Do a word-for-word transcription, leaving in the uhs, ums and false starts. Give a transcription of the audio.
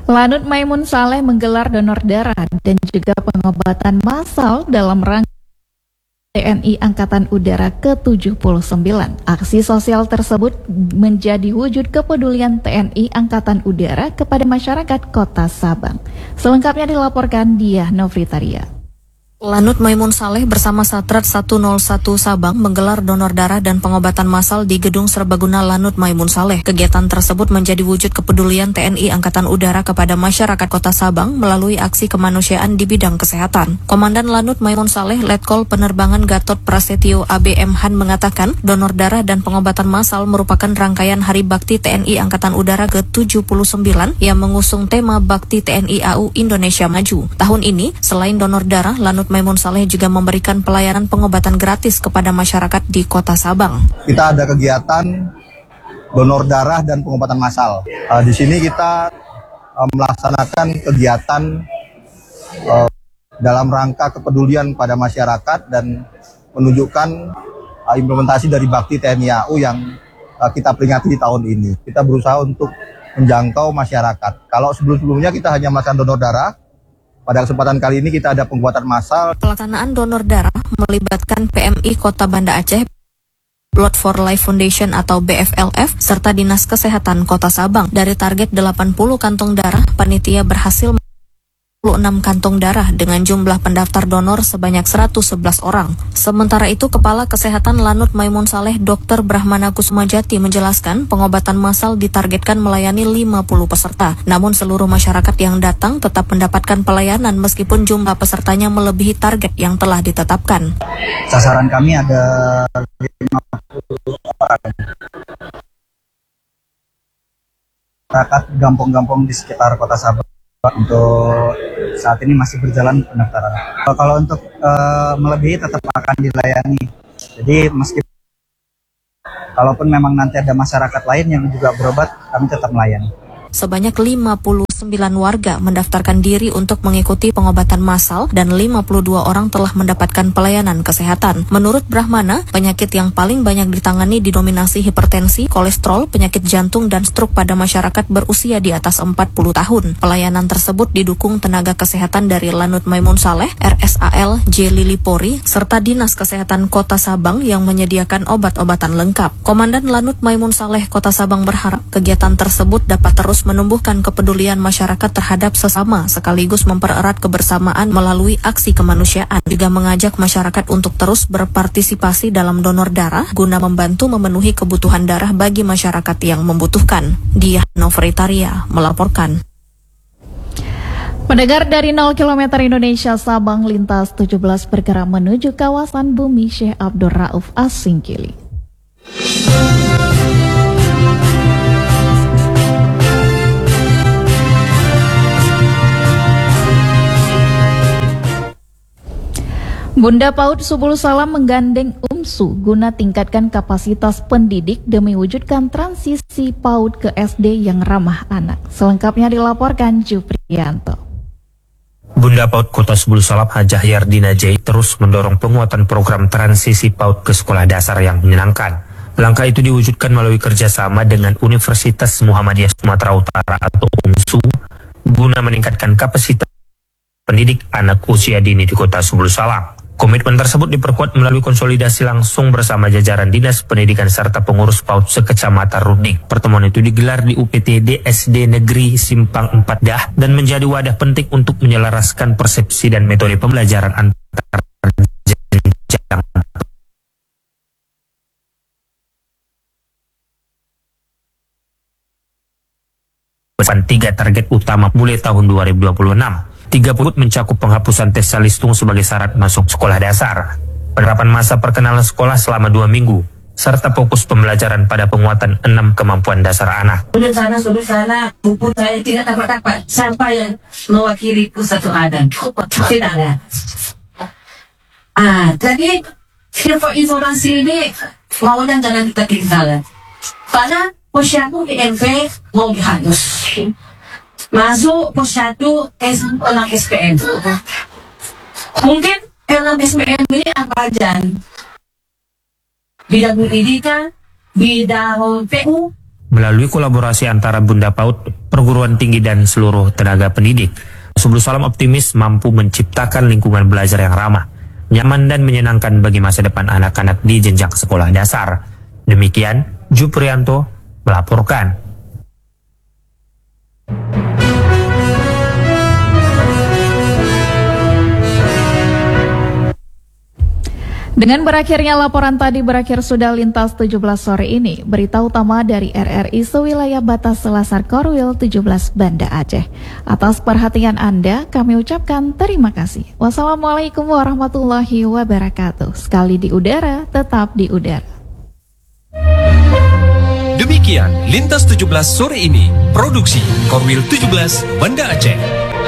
Lanut Maimun Saleh menggelar donor darah dan juga pengobatan massal dalam rangka T N I Angkatan Udara ke tujuh puluh sembilan. Aksi sosial tersebut menjadi wujud kepedulian T N I Angkatan Udara kepada masyarakat Kota Sabang. Selengkapnya dilaporkan Diah Novritaria. Lanut Maimun Saleh bersama Satret seratus satu Sabang menggelar donor darah dan pengobatan massal di Gedung Serbaguna Lanut Maimun Saleh. Kegiatan tersebut menjadi wujud kepedulian T N I Angkatan Udara kepada masyarakat Kota Sabang melalui aksi kemanusiaan di bidang kesehatan. Komandan Lanut Maimun Saleh, Letkol Penerbangan Gatot Prasetyo A B M Han mengatakan, donor darah dan pengobatan massal merupakan rangkaian Hari Bakti T N I Angkatan Udara ke tujuh puluh sembilan yang mengusung tema Bakti T N I A U Indonesia Maju. Tahun ini, selain donor darah, Lanut Maimun Saleh juga memberikan pelayanan pengobatan gratis kepada masyarakat di Kota Sabang. Kita ada kegiatan donor darah dan pengobatan massal. Uh, di sini kita uh, melaksanakan kegiatan uh, dalam rangka kepedulian pada masyarakat dan menunjukkan uh, implementasi dari Bakti T N I A U yang uh, kita peringati di tahun ini. Kita berusaha untuk menjangkau masyarakat. Kalau sebelum-sebelumnya kita hanya melakukan donor darah, pada kesempatan kali ini kita ada pengobatan massal. Pelaksanaan donor darah melibatkan P M I Kota Banda Aceh, Blood for Life Foundation atau B F L F, serta Dinas Kesehatan Kota Sabang. Dari target delapan puluh kantong darah, panitia berhasil dua puluh enam kantong darah dengan jumlah pendaftar donor sebanyak seratus sebelas orang. Sementara itu, Kepala Kesehatan Lanut Maimun Saleh Dokter Brahmana Kusumajati menjelaskan pengobatan massal ditargetkan melayani lima puluh peserta. Namun seluruh masyarakat yang datang tetap mendapatkan pelayanan meskipun jumlah pesertanya melebihi target yang telah ditetapkan. Sasaran kami ada lima puluh orang. Masyarakat gampong-gampong di sekitar Kota Sabang. Untuk saat ini masih berjalan pendaftaran. Kalau untuk uh, melebihi tetap akan dilayani. Jadi meskipun kalaupun memang nanti ada masyarakat lain yang juga berobat, kami tetap melayani. Sebanyak lima puluh sembilan warga mendaftarkan diri untuk mengikuti pengobatan massal dan lima puluh dua orang telah mendapatkan pelayanan kesehatan. Menurut Brahmana, penyakit yang paling banyak ditangani didominasi hipertensi, kolesterol, penyakit jantung, dan stroke pada masyarakat berusia di atas empat puluh tahun. Pelayanan tersebut didukung tenaga kesehatan dari Lanut Maimun Saleh, R S A L J Lilipori, serta Dinas Kesehatan Kota Sabang yang menyediakan obat-obatan lengkap. Komandan Lanut Maimun Saleh Kota Sabang berharap kegiatan tersebut dapat terus menumbuhkan kepedulian masyarakat terhadap sesama sekaligus mempererat kebersamaan melalui aksi kemanusiaan. Juga mengajak masyarakat untuk terus berpartisipasi dalam donor darah guna membantu memenuhi kebutuhan darah bagi masyarakat yang membutuhkan. Diah Novritaria melaporkan. Pendengar, dari nol kilometer Indonesia Sabang lintas tujuh belas bergerak menuju kawasan Bumi Syekh Abdul Rauf As-Singkili. Bunda PAUD Subul Salam menggandeng U M S U guna tingkatkan kapasitas pendidik demi wujudkan transisi PAUD ke S D yang ramah anak. Selengkapnya dilaporkan Juprianto. Bunda PAUD Kota Subul Salam Hajah Yardina Jai terus mendorong penguatan program transisi PAUD ke sekolah dasar yang menyenangkan. Langkah itu diwujudkan melalui kerjasama dengan Universitas Muhammadiyah Sumatera Utara atau U M S U guna meningkatkan kapasitas pendidik anak usia dini di Kota Subul Salam. Komitmen tersebut diperkuat melalui konsolidasi langsung bersama jajaran Dinas Pendidikan serta pengurus PAUD sekecamatan Runding. Pertemuan itu digelar di U P T D S D Negeri Simpang empat Dah dan menjadi wadah penting untuk menyelaraskan persepsi dan metode pembelajaran antar jenjang. Tiga target utama mulai tahun dua ribu dua puluh enam. Tiga puluh mencakup penghapusan tes salistung sebagai syarat masuk sekolah dasar, penerapan masa perkenalan sekolah selama dua minggu, serta fokus pembelajaran pada penguatan enam kemampuan dasar anak. Sudah sana, sudah sana, buku saya tidak dapat-dapat. Siapa yang mewakili pusat ada? Tidak ada. Ah, jadi info informasi ini maunya jangan kita tinggal. Karena posyandu di M P mau dihapus. Masuk posyandu enam S P M. Mungkin enam S P M ini apa aja? Bidang pendidikan, bidang P U, melalui kolaborasi antara Bunda PAUD, perguruan tinggi dan seluruh tenaga pendidik. Subul Salam optimis mampu menciptakan lingkungan belajar yang ramah, nyaman dan menyenangkan bagi masa depan anak-anak di jenjang sekolah dasar. Demikian, Juprianto melaporkan. Dengan berakhirnya laporan tadi berakhir sudah lintas tujuh belas sore ini. Berita utama dari R R I sewilayah batas Selasar Korwil tujuh belas Banda Aceh. Atas perhatian Anda kami ucapkan terima kasih. Wassalamualaikum warahmatullahi wabarakatuh. Sekali di udara, tetap di udara. Demikian Lintas tujuh belas sore ini. Produksi Korwil tujuh belas Banda Aceh.